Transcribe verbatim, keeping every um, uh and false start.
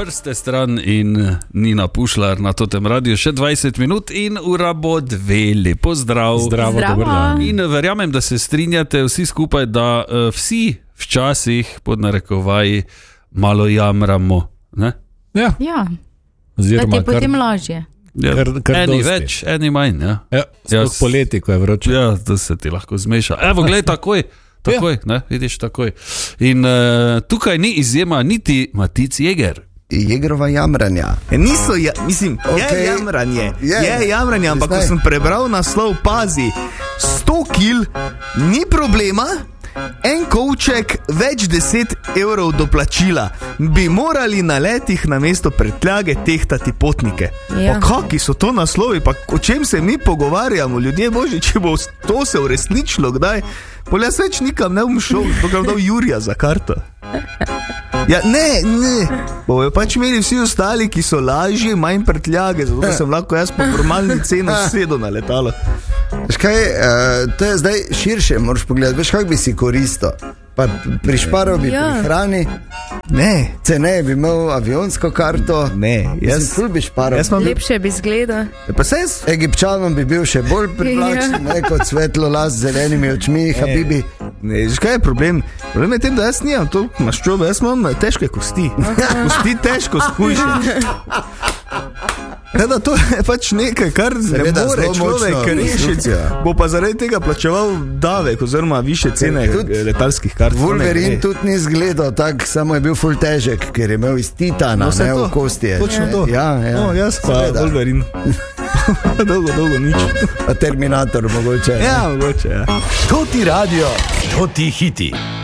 prste stran in Nina Pušlar na Totem radiju. Še dvajset minut in ura bo dve. Lepo zdrav. Zdravo, dober dan. In verjamem, da se strinjate vsi skupaj, da uh, vsi včasih pod narekovaji malo jamramo. Ne? Ja. Ja, Oziroma, da ti je potem lažje. Ja, Kar- kar eni dosti. več, eni manj. Ja. Ja, sploh Jaz- poleti, ko je vroče. Ja, to se ti lahko zmeša. Evo, glej, takoj, takoj, ne, vidiš, takoj. In uh, tukaj ni izjema niti Matic Jeger. Jegrova jamranja. Ja, niso, ja, mislim, okay. Okej. je jamranje, Je. je, je jamranje, ampak ko Zdaj. sem prebral naslov, pazi, sto kil ni problema, en kovček, več deset evrov doplačila, bi morali na letih na mesto prtljage tehtati potnike. Ja. Pa kaki so to naslovi, pa o čem se mi pogovarjamo, ljudje božji, če bo to se uresničilo, kdaj? Pol jaz več nikam ne bom šel, dokaj dal Jurija za karto. Ja, ne, ne, bojo pač imeli vsi ostali, ki so lažje, manj prtljage, zato da sem lahko jaz po normalni ceni sedel na letalo. Veš kaj, uh, to je zdaj širše, moraš pogledati. Veš, kako bi si koristil? Pa prišparal bi Ja. pri hrani, Ne, ceneje bi imel avionsko karto. ne, Jaz jaz, ful bi šparal. jaz imam, Lepše bi izgleda. pa se jaz, Egipčanom bi bil še bolj privlačen, Ja. ne kot svetlo las z zelenimi očmi, Habibi. ne, veš kaj je problem? Problem je tem, da jaz nimam to maščobe, jaz imam težke kosti. Kosti težko skušam. Kada to je pač nekaj, kar Seveda, ne more zelo človek močna rešiti. konstrukcija. Bo pa zaradi tega plačeval davek oziroma više cene Tudi letalskih kart. To ne Wolverine gre. tudi ni izgledal tak, samo je bil ful težek, ker je imel iz titana, No, saj ne to, v kosti. je. točno to. Ja, ja. No, jaz pa Seveda. Wolverine. dolgo, dolgo nič. Pa Terminator mogoče. Ja, mogoče, ja. To ti radio, to ti hiti.